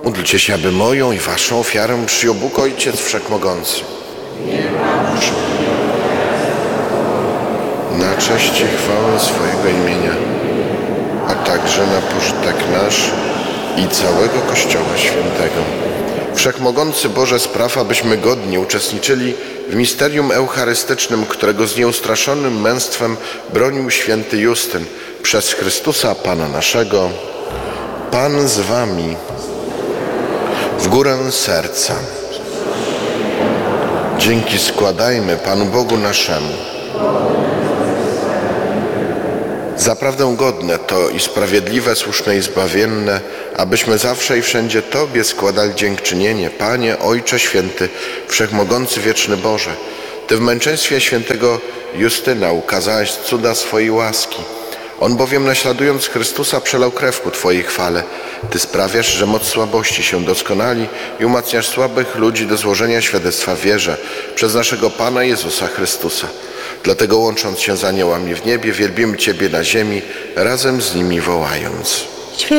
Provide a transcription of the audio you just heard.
Módlcie się, aby moją i waszą ofiarę przyjął Bóg Ojciec Wszechmogący. Na cześć i chwałę swojego imienia, a także na pożytek nasz i całego Kościoła Świętego. Wszechmogący Boże, spraw, abyśmy godnie uczestniczyli w misterium eucharystycznym, którego z nieustraszonym męstwem bronił święty Justyn, przez Chrystusa Pana naszego. Pan z wami. W górę serca. Dzięki składajmy Panu Bogu naszemu. Zaprawdę godne to i sprawiedliwe, słuszne i zbawienne, abyśmy zawsze i wszędzie Tobie składali dziękczynienie, Panie, Ojcze Święty, Wszechmogący, Wieczny Boże. Ty w męczeństwie świętego Justyna ukazałeś cuda swojej łaski. On bowiem, naśladując Chrystusa, przelał krew ku Twojej chwale. Ty sprawiasz, że moc słabości się doskonali i umacniasz słabych ludzi do złożenia świadectwa w wierze przez naszego Pana Jezusa Chrystusa. Dlatego, łącząc się z aniołami w niebie, wielbimy Ciebie na ziemi, razem z nimi wołając.